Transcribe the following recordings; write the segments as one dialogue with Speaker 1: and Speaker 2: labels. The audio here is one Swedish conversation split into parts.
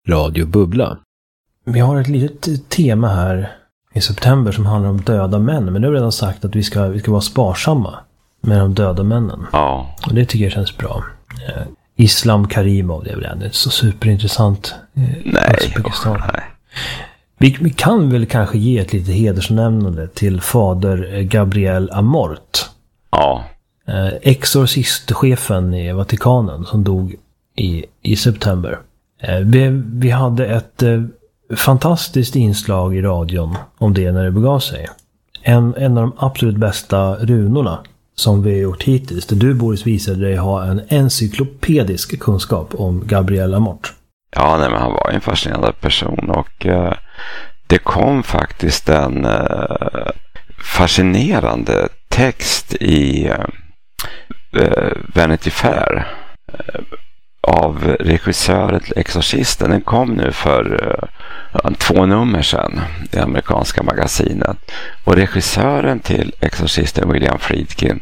Speaker 1: Radio Bubbla. Vi har ett litet tema här i september som handlar om döda män. Men nu har vi redan sagt att vi ska vara sparsamma med de döda männen.
Speaker 2: Ja.
Speaker 1: Och det tycker jag känns bra. Islam Karimov, det är väl ändå så superintressant.
Speaker 2: Nej.
Speaker 1: Vi kan väl kanske ge ett litet hedersnämnande till fader Gabriel Amort.
Speaker 2: Ja.
Speaker 1: Exorcistchefen i Vatikanen som dog i september. Vi hade ett fantastiskt inslag i radion om det när det begav sig. En av de absolut bästa runorna som vi har gjort hittills. Där du, Boris, visade dig ha en encyklopedisk kunskap om Gabriel Amort.
Speaker 2: Ja, nej, men han var en fascinerande person och det kom faktiskt en fascinerande text i Vanity Fair av regissören till Exorcisten. Den kom nu för 2 nummer sedan i amerikanska magasinet. Och regissören till Exorcisten, William Friedkin,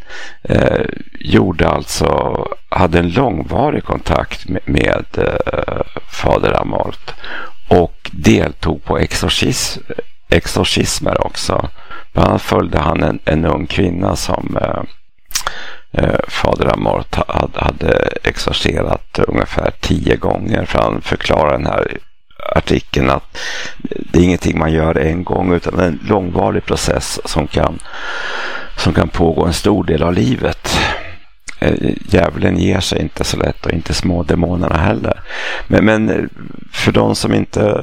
Speaker 2: hade en långvarig kontakt med fader Amort och deltog på exorcismer också. Bland annat följde han en ung kvinna som fader Amort hade exorcerat ungefär 10 gånger, för han förklarar den här artikeln att det är ingenting man gör en gång utan en långvarig process som kan pågå en stor del av livet. Djävulen ger sig inte så lätt och inte små demonerna heller. Men för de som inte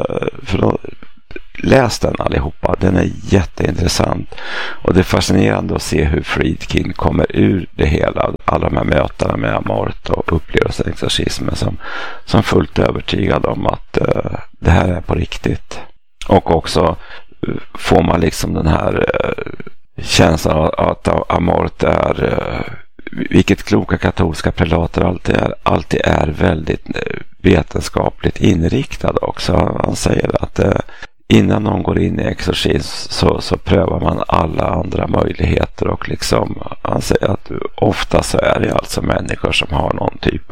Speaker 2: läs den allihopa, den är jätteintressant och det är fascinerande att se hur Friedkin kommer ur det hela, alla de här mötena med Amort och upplevelsen exorcismen som fullt övertygad om att det här är på riktigt. Och också får man liksom den här känslan att Amort är, vilket kloka katolska prelater alltid är väldigt vetenskapligt inriktad också. Han säger att innan någon går in i exorcism så prövar man alla andra möjligheter och liksom, han säger att ofta så är det alltså människor som har någon typ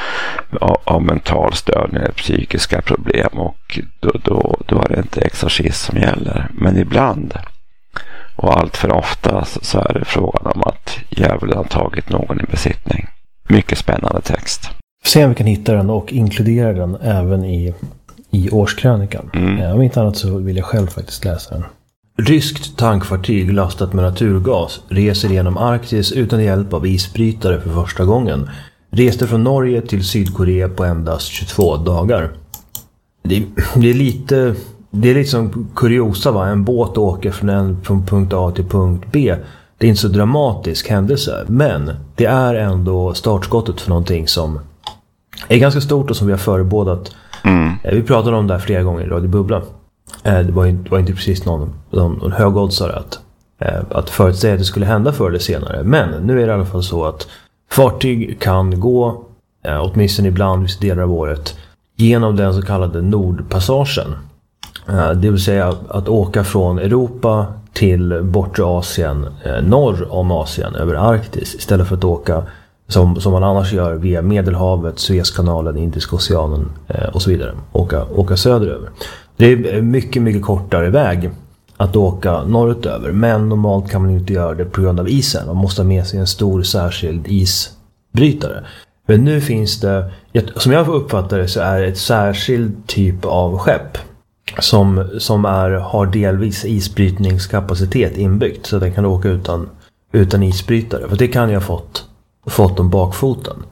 Speaker 2: av mental störning eller psykiska problem och då är det inte exorcism som gäller. Men ibland och allt för ofta så är det frågan om att djävulen har tagit någon i besittning. Mycket spännande text.
Speaker 1: Se om vi kan hitta den och inkludera den även i årskrönikan. Om inte annat så vill jag själv faktiskt läsa den. Ryskt tankfartyg lastat med naturgas reser genom Arktis utan hjälp av isbrytare för första gången. Reste från Norge till Sydkorea på endast 22 dagar. Det är lite som kuriosa, va? En båt åker från punkt A till punkt B. Det är inte så dramatisk händelse, men det är ändå startskottet för någonting som är ganska stort och som vi har förebådat. Vi pratade om det här flera gånger i Radio Bubbla. Det var inte precis någon högoddsare att förutsäga att det skulle hända förr eller senare. Men nu är det i alla fall så att fartyg kan gå, åtminstone ibland vissa delar av året, genom den så kallade Nordpassagen. Det vill säga att åka från Europa till bortre Asien, norr om Asien, över Arktis, istället för att åka som man annars gör via Medelhavet, Suezkanalen, Indiska oceanen och så vidare. Åka söderöver. Det är mycket, mycket kortare väg att åka norrutöver. Men normalt kan man inte göra det på grund av isen. Man måste ha med sig en stor särskild isbrytare. Men nu finns det, som jag får uppfatta det, så är det ett särskild typ av skepp som har delvis isbrytningskapacitet inbyggt. Så den kan åka utan isbrytare. För det kan jag ha fått om bakfoten.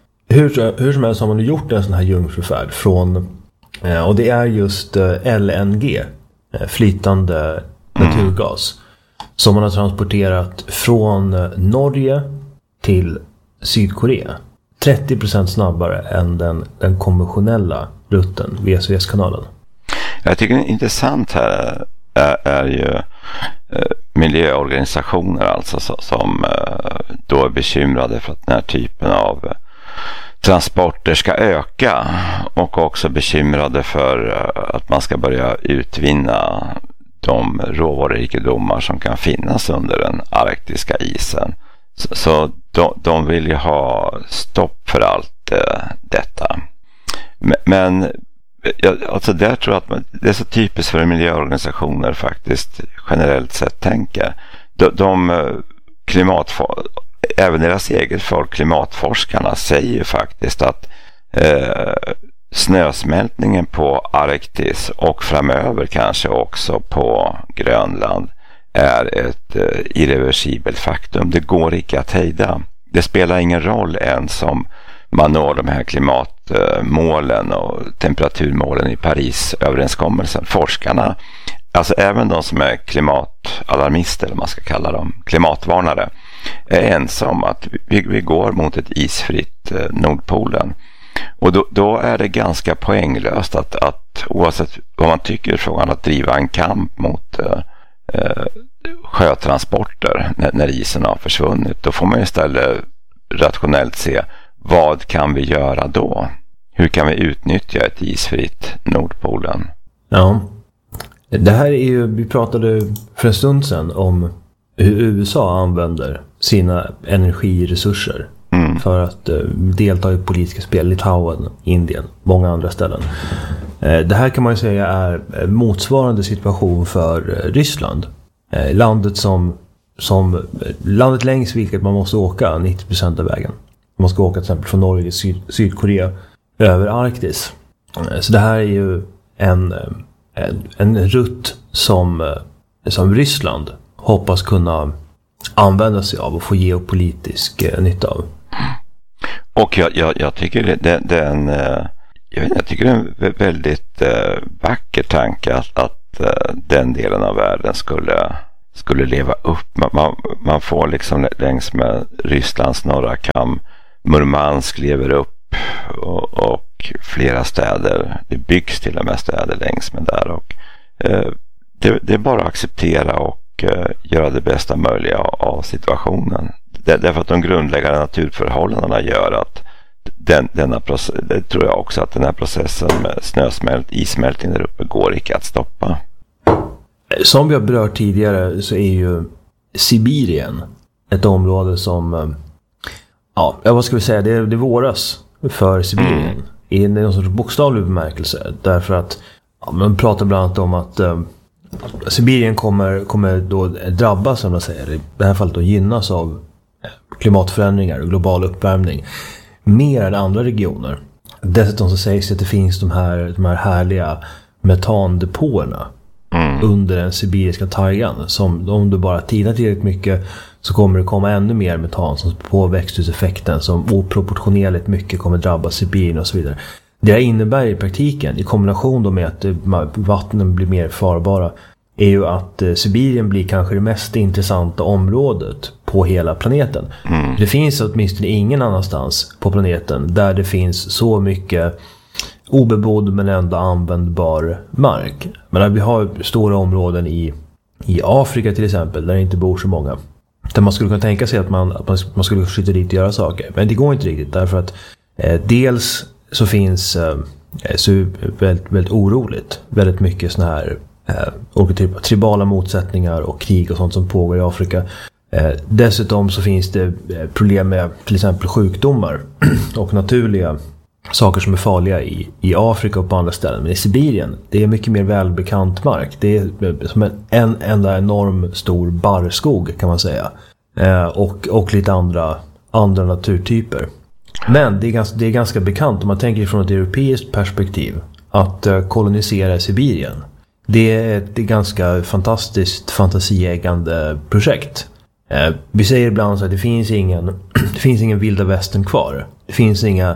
Speaker 1: Hur som helst har man gjort en sån här jungfrufärd från, och det är just LNG, flytande naturgas, som man har transporterat från Norge till Sydkorea 30% snabbare än den konventionella rutten via Suezkanalen.
Speaker 2: Jag tycker det är intressant här är ju miljöorganisationer alltså som då är bekymrade för att den här typen av transporter ska öka och också bekymrade för att man ska börja utvinna de råvarurikedomar som kan finnas under den arktiska isen. Så de vill ju ha stopp för allt detta. Men Alltså där tror jag att det är så typiskt för miljöorganisationer faktiskt generellt sett tänker. Även deras eget folk, klimatforskarna, säger ju faktiskt att snösmältningen på Arktis och framöver kanske också på Grönland är ett irreversibelt faktum. Det går inte att hejda. Det spelar ingen roll ens om man når de här klimatmålen och temperaturmålen i Parisöverenskommelsen. Forskarna, alltså även de som är klimatalarmister, eller man ska kalla dem, klimatvarnare, är ensamma att vi går mot ett isfritt Nordpolen. Och då är det ganska poänglöst att oavsett vad man tycker i frågan att driva en kamp mot sjötransporter när isen har försvunnit. Då får man istället rationellt se vad kan vi göra då? Hur kan vi utnyttja ett isfritt Nordpolen?
Speaker 1: Ja, det här är ju, vi pratade för en stund sedan om hur USA använder sina energiresurser för att delta i politiska spel. Litauen, Indien, många andra ställen. Det här kan man ju säga är motsvarande situation för Ryssland. Landet längs vilket man måste åka 90% av vägen. Man ska åka till exempel från Norge till Sydkorea över Arktis. Så det här är ju en rutt som Ryssland hoppas kunna använda sig av och få geopolitisk nytta av.
Speaker 2: Och jag tycker det är en väldigt vacker tanke att den delen av världen skulle leva upp. Man får liksom längs med Rysslands norra kam, Murmansk lever upp och flera städer, det byggs till och med städer längs med där, och det är bara att acceptera och göra det bästa möjliga av situationen. Därför att de grundläggande naturförhållandena gör att denna process, det tror jag också, att den här processen med issmältning där uppe går inte att stoppa.
Speaker 1: Som vi har berört tidigare så är ju Sibirien ett område som, vad ska vi säga, det våras för Sibirien i någon sorts bokstavlig bemärkelse, därför att man pratar bland annat om att Sibirien kommer då drabbas, som man säger, i det här fallet då gynnas av klimatförändringar och global uppvärmning mer än andra regioner. Dessutom så sägs det att det finns de här härliga metandepåerna under den sibiriska taigan, som om du bara tinar tillräckligt mycket så kommer det komma ännu mer metan som på växthuseffekten, som oproportionerligt mycket kommer drabba Sibirien och så vidare. Det innebär i praktiken, i kombination då med att vattnen blir mer farbara, är ju att Sibirien blir kanske det mest intressanta området på hela planeten. Det finns åtminstone ingen annanstans på planeten där det finns så mycket obebodd men ändå användbar mark. Men vi har stora områden i Afrika till exempel, där det inte bor så många. Där man skulle kunna tänka sig att man skulle skjuta dit och göra saker. Men det går inte riktigt, därför att dels så finns så väldigt oroligt väldigt mycket såna här tribala motsättningar och krig och sånt som pågår i Afrika. Dessutom så finns det problem med till exempel sjukdomar och naturliga saker som är farliga i Afrika och på andra ställen. Men i Sibirien, det är mycket mer välbekant mark. Det är som en enda enorm stor barrskog, kan man säga. Och lite andra naturtyper. Men det är ganska bekant, om man tänker från ett europeiskt perspektiv, att kolonisera Sibirien. Det är ett ganska fantastiskt fantasieggande projekt. Vi säger ibland så att det finns ingen vilda västern kvar. Det finns inga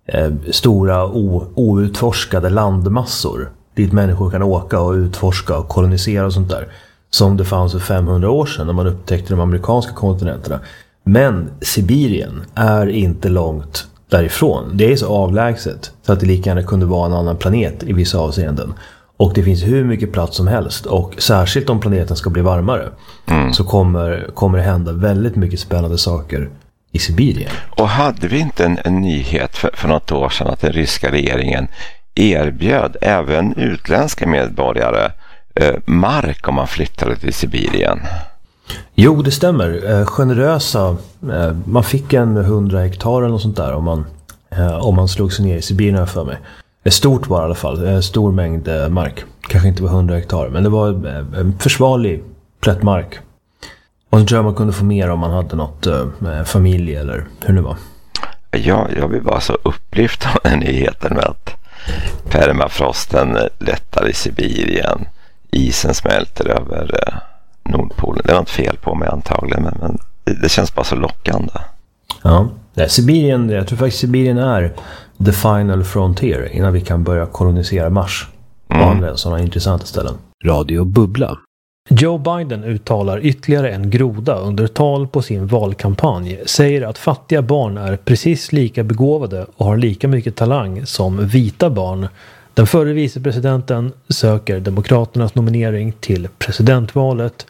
Speaker 1: stora outforskade landmassor dit människor kan åka och utforska och kolonisera och sånt där, som det fanns för 500 år sedan när man upptäckte de amerikanska kontinenterna. Men Sibirien är inte långt därifrån. Det är så avlägset så att det lika gärna kunde vara en annan planet i vissa avseenden. Och det finns hur mycket plats som helst. Och särskilt om planeten ska bli varmare så kommer det hända väldigt mycket spännande saker i Sibirien.
Speaker 2: Och hade vi inte en nyhet för något år sedan att den ryska regeringen erbjöd även utländska medborgare mark om man flyttade till Sibirien?
Speaker 1: Jo, det stämmer. Generösa. Man fick 100 hektar eller något sånt där om man slog sig ner i Sibirien för mig. Stort var i alla fall, en stor mängd mark. Kanske inte var 100 hektar, men det var en försvarlig plätt mark. Och så tror jag man kunde få mer om man hade något familj eller hur det var.
Speaker 2: Ja, jag vill vara så upplyft av den nyheten med att permafrosten lättar i Sibirien. Isen smälter över Nordpolen. Det var inte fel på mig antagligen, men det känns bara så lockande.
Speaker 1: Ja, Sibirien, jag tror faktiskt Sibirien är the final frontier innan vi kan börja kolonisera Mars och andra sådana intressanta ställen. Radio Bubbla. Joe Biden uttalar ytterligare en groda under tal på sin valkampanj. Säger att fattiga barn är precis lika begåvade och har lika mycket talang som vita barn. Den förre vicepresidenten söker Demokraternas nominering till presidentvalet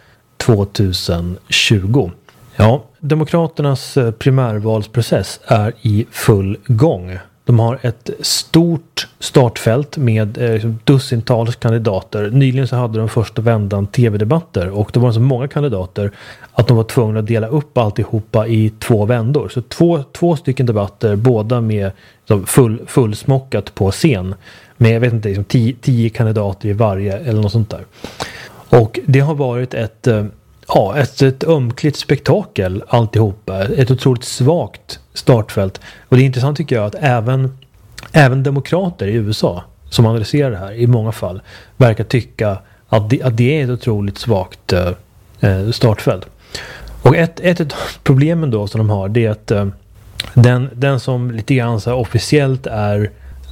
Speaker 1: 2020. Ja, Demokraternas primärvalsprocess är i full gång. De har ett stort startfält med dussintals kandidater. Nyligen så hade de första vändan tv-debatter och det var så många kandidater att de var tvungna att dela upp alltihopa i 2 vändor. Så två stycken debatter, båda med fullsmockat på scen. Med jag vet inte, liksom 10 kandidater i varje eller något sånt där. Och det har varit ett ömkligt spektakel alltihopa. Ett otroligt svagt startfält. Och det är intressant tycker jag att även demokrater i USA som adresserar det här i många fall verkar tycka att det är ett otroligt svagt startfält. Och ett av problemen då som de har det är att den som lite grann så officiellt är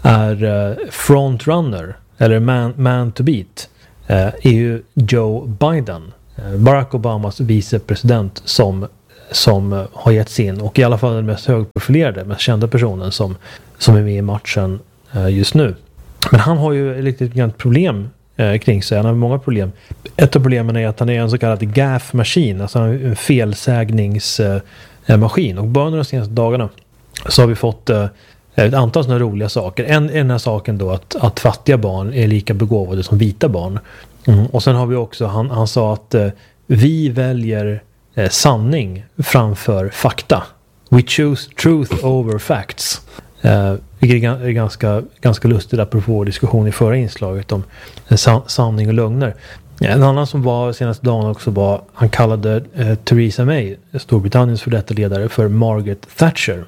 Speaker 1: frontrunner eller man to beat är ju Joe Biden. Barack Obamas vicepresident som har gett sin och i alla fall den mest högprofilerade, mest kända personen som är med i matchen just nu. Men han har ju ett litet problem kring sig. Han har många problem. Ett av problemen är att han är en så kallad gaffe-maskin, alltså en felsägningsmaskin. Och bara de senaste dagarna så har vi fått ett antal sådana roliga saker. En den här saken då att fattiga barn är lika begåvade som vita barn. Och sen har vi också, han sa att vi väljer sanning framför fakta. We choose truth over facts. Vilket är ganska lustigt apropå diskussion i förra inslaget om sanning och lögner. En annan som var senaste dagen också var, han kallade Theresa May, Storbritanniens för detta ledare, för Margaret Thatcher.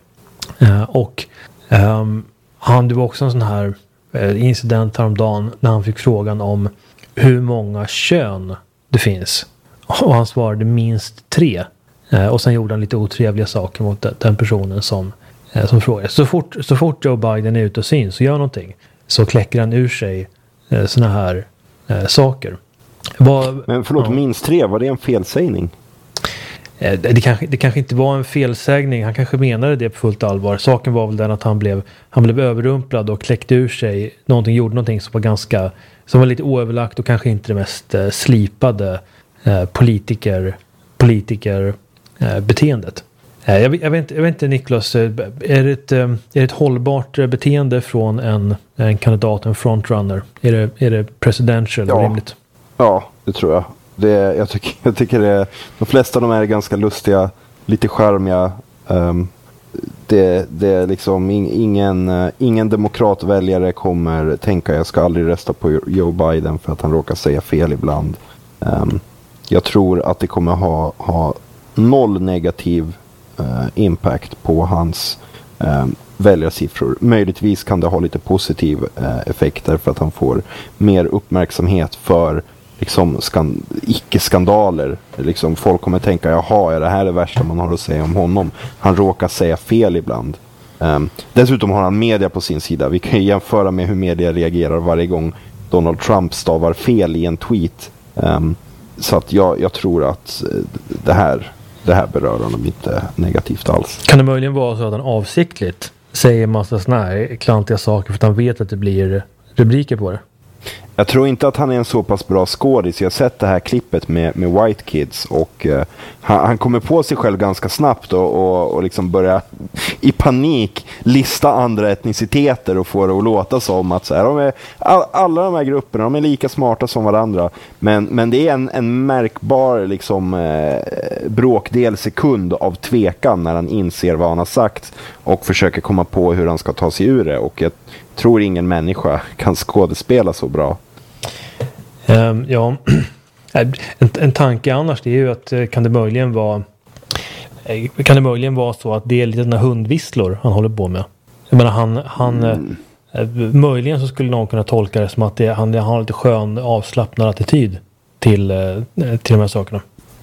Speaker 1: Det var också en sån här incident häromdagen när han fick frågan om hur många kön det finns. Och han svarade minst 3. Och sen gjorde han lite otrevliga saker mot den personen som frågade. Så fort Joe Biden är ute och syns och gör någonting så kläcker han ur sig såna här saker.
Speaker 3: Men förlåt, minst 3, var det en felsägning?
Speaker 1: Det kanske inte var en felsägning. Han kanske menade det på fullt allvar. Saken var väl den att han blev överrumplad och kläckte ur sig gjorde någonting som var lite oöverlagt och kanske inte det mest slipade politikerbeteendet. Jag vet inte Niklas, är det ett hållbart beteende från en kandidat, en frontrunner? Är det presidential rimligt? Ja,
Speaker 3: det tror jag. Jag tycker de flesta av dem är ganska lustiga, lite charmiga. Det är liksom ingen demokratväljare kommer tänka jag ska aldrig rösta på Joe Biden för att han råkar säga fel ibland. Jag tror att det kommer ha noll negativ impact på hans väljarsiffror. Möjligtvis kan det ha lite positiv effekter för att han får mer uppmärksamhet för liksom icke-skandaler. Liksom folk kommer tänka, jaha, är det här det värsta man har att säga om honom? Han råkar säga fel ibland. Dessutom har han media på sin sida. Vi kan ju jämföra med hur media reagerar varje gång Donald Trump stavar fel i en tweet. Så att jag tror att det här berör honom inte negativt alls.
Speaker 1: Kan det möjligen vara så att han avsiktligt säger massa såna här klantiga saker för att han vet att det blir rubriker på det?
Speaker 3: Jag tror inte att han är en så pass bra skådis. Jag har sett det här klippet med White Kids och han kommer på sig själv ganska snabbt och liksom börjar i panik lista andra etniciteter och få det att låta som att så här, alla de här grupperna, de är lika smarta som varandra. Men det är en märkbar liksom, bråkdel sekund av tvekan när han inser vad han har sagt och försöker komma på hur han ska ta sig ur det. Och jag tror ingen människa kan skådespela så bra.
Speaker 1: Ja, en tanke annars det är ju att kan det möjligen vara så att det är lite den här hundvisslor han håller på med. Jag menar möjligen så skulle någon kunna tolka det som att han har lite skön avslappnad attityd till de här sakerna.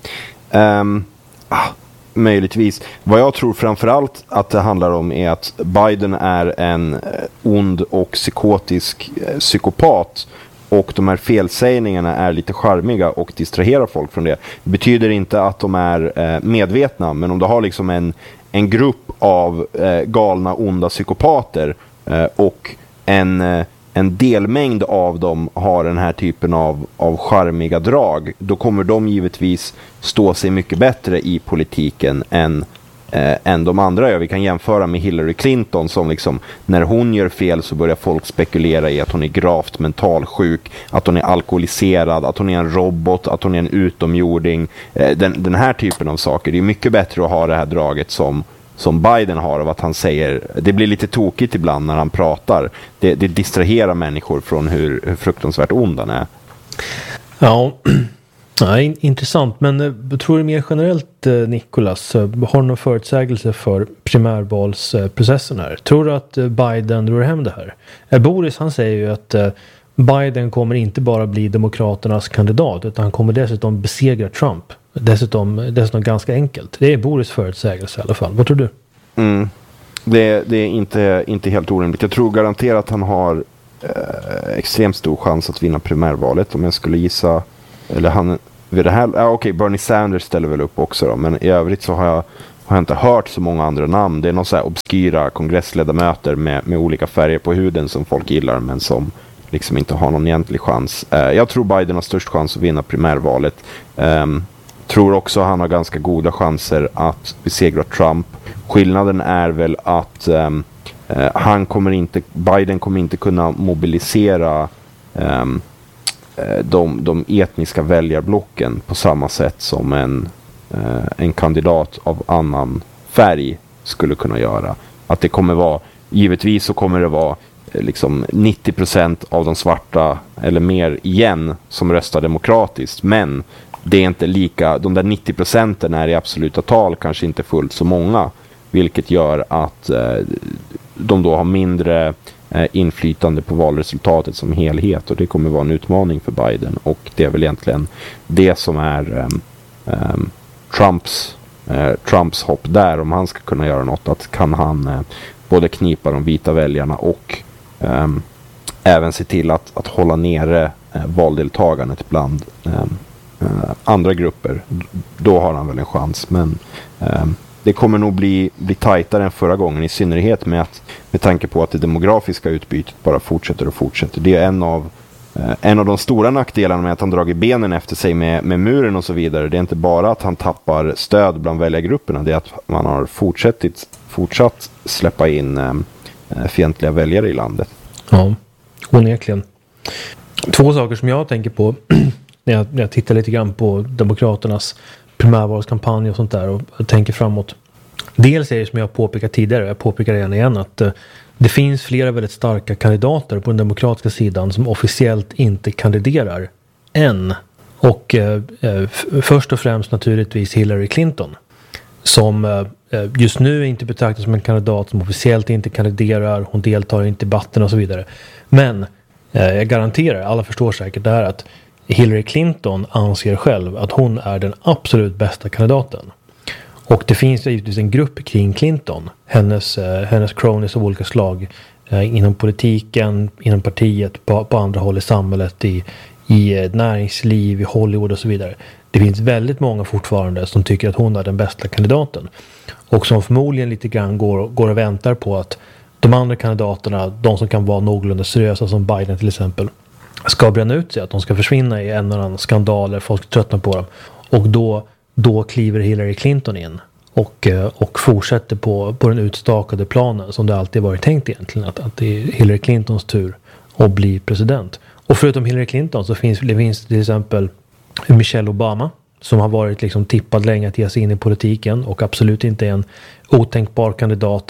Speaker 3: Möjligtvis. Vad jag tror framförallt att det handlar om är att Biden är en ond och psykotisk psykopat. Och de här felsägningarna är lite charmiga och distraherar folk från det. Det betyder inte att de är medvetna. Men om du har liksom en grupp av galna, onda psykopater och en delmängd av dem har den här typen av charmiga drag, då kommer de givetvis stå sig mycket bättre i politiken än de andra gör. Vi kan jämföra med Hillary Clinton som liksom, när hon gör fel så börjar folk spekulera i att hon är gravt mentalsjuk, att hon är alkoholiserad, att hon är en robot, att hon är en utomjording. Den här typen av saker. Det är mycket bättre att ha det här draget som Biden har, av att han säger, det blir lite tokigt ibland när han pratar. Det distraherar människor från hur fruktansvärt ond han är.
Speaker 1: Ja, intressant. Men tror du mer generellt, Nicholas, har du någon förutsägelse för primärvalsprocessen här? Tror du att Biden drar hem det här? Boris, han säger ju att Biden kommer inte bara bli demokraternas kandidat, utan han kommer dessutom besegra Trump. Dessutom ganska enkelt. Det är Boris förutsägelse i alla fall. Vad tror du?
Speaker 3: Det är inte helt orimligt. Jag tror garanterat att han har extremt stor chans att vinna primärvalet. Om jag skulle gissa, eller han vid det här, okej, Bernie Sanders ställer väl upp också då, men i övrigt så har jag inte hört så många andra namn. Det är någon så här obskyra kongressledamöter med olika färger på huden som folk gillar, men som liksom inte har någon egentlig chans. Jag tror Biden har störst chans att vinna primärvalet. Tror också han har ganska goda chanser att besegra Trump. Skillnaden är väl att Biden kommer inte kunna mobilisera de etniska väljarblocken på samma sätt som en kandidat av annan färg skulle kunna göra. Att det kommer vara, givetvis så kommer det vara liksom 90% av de svarta eller mer igen som röstar demokratiskt, men det är inte lika, de där 90% är i absoluta tal kanske inte fullt så många, vilket gör att de då har mindre inflytande på valresultatet som helhet, och det kommer vara en utmaning för Biden, och det är väl egentligen det som är Trumps hopp där, om han ska kunna göra något, att kan han både knipa de vita väljarna och även se till att hålla nere valdeltagandet bland andra grupper, då har han väl en chans. Men det kommer nog bli tajtare än förra gången, i synnerhet med tanke på att det demografiska utbytet bara fortsätter och fortsätter. Det är en av de stora nackdelarna med att han dragit benen efter sig med muren och så vidare. Det är inte bara att han tappar stöd bland väljargrupperna, det är att man har fortsatt släppa in fientliga väljare i landet.
Speaker 1: Ja, onekligen. Två saker som jag tänker på när jag tittar lite grann på demokraternas primärvalskampanj och sånt där och tänker framåt. Dels är det som jag påpekat tidigare, jag påpekar det igen, att det finns flera väldigt starka kandidater på den demokratiska sidan som officiellt inte kandiderar än. Och först och främst naturligtvis Hillary Clinton, som just nu inte betraktas som en kandidat som officiellt inte kandiderar. Hon deltar inte i debatten och så vidare. Men jag garanterar, alla förstår säkert det här, att Hillary Clinton anser själv att hon är den absolut bästa kandidaten. Och det finns givetvis en grupp kring Clinton. Hennes cronies av olika slag. Inom politiken, inom partiet, på andra håll i samhället, i näringsliv, i Hollywood och så vidare. Det finns väldigt många fortfarande som tycker att hon är den bästa kandidaten. Och som förmodligen lite grann går och väntar på att de andra kandidaterna, de som kan vara någorlunda seriösa som Biden till exempel, ska bränna ut sig, att de ska försvinna i en eller annan skandal eller folk tröttnar på dem. Och då kliver Hillary Clinton in och fortsätter på den utstakade planen som det alltid varit tänkt egentligen, att det är Hillary Clintons tur att bli president. Och förutom Hillary Clinton så finns till exempel Michelle Obama, som har varit liksom tippad länge att ge sig in i politiken och absolut inte är en otänkbar kandidat.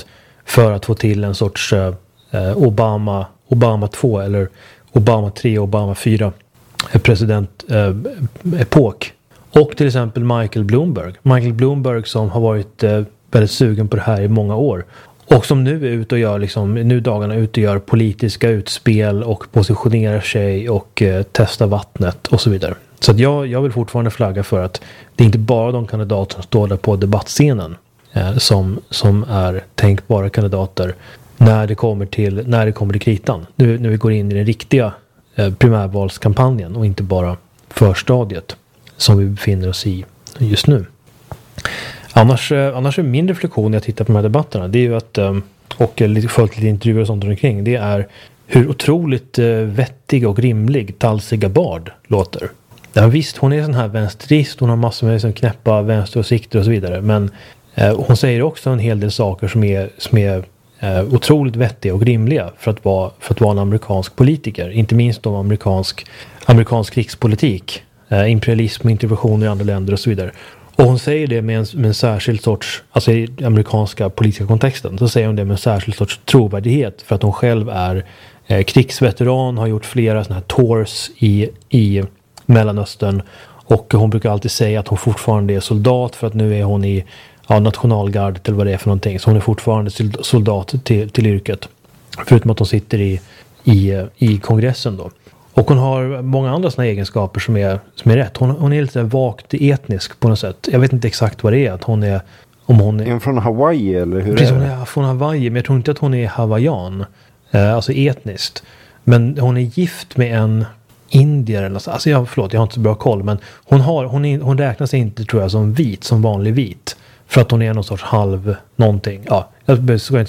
Speaker 1: för att få till en sorts Obama 2 eller Obama 3, Obama 4 presidentepok. Och till exempel Michael Bloomberg som har varit väldigt sugen på det här i många år. Och som nu är ute och gör nu dagarna ute och gör politiska utspel och positionerar sig och testar vattnet och så vidare. Så att jag vill fortfarande flagga för att det är inte bara de kandidater som står där på debattscenen som är tänkbara kandidater när det kommer till kritan. Nu när vi går in i den riktiga primärvalskampanjen och inte bara förstadiet som vi befinner oss i just nu. Annars är min reflektion när jag tittar på de här debatterna, det är ju att, och följt lite intervjuer och sånt omkring, det är hur otroligt vettig och rimlig Tulsi Gabbard låter. Ja, visst, hon är sån här vänsterist, hon har massor med knäppa vänsteråsikter och så vidare, men hon säger också en hel del saker som är otroligt vettiga och rimliga för att vara en amerikansk politiker, inte minst om amerikansk krigspolitik, imperialism och intervention i andra länder och så vidare. Och hon säger det med en särskild sorts, alltså i amerikanska politiska kontexten, så säger hon det med en särskild sorts trovärdighet för att hon själv är krigsveteran, har gjort flera såna här tours i Mellanöstern, och hon brukar alltid säga att hon fortfarande är soldat för att nu är hon i nationalgardet eller vad det är för någonting, så hon är fortfarande soldat till yrket, förutom att hon sitter i kongressen då. Och hon har många andra såna egenskaper som är rätt. Hon är lite vagt etnisk på något sätt. Jag vet inte exakt vad det är. Att hon är, om hon är
Speaker 3: från Hawaii eller hur?
Speaker 1: Precis,
Speaker 3: är
Speaker 1: hon är från Hawaii, men jag tror inte att hon är hawaiian. Alltså etniskt. Men hon är gift med en indier eller så. Alltså jag har inte så bra koll, men hon räknas inte, tror jag, som vit, som vanlig vit. För att hon är någon sorts halv någonting. Ja, jag ska inte